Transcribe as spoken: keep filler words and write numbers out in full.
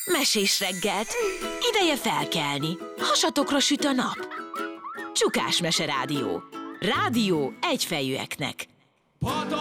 Mesés reggelt. Ideje felkelni. Hasatokra süt a nap. Csukás Mese Rádió. Rádió egyfejűeknek.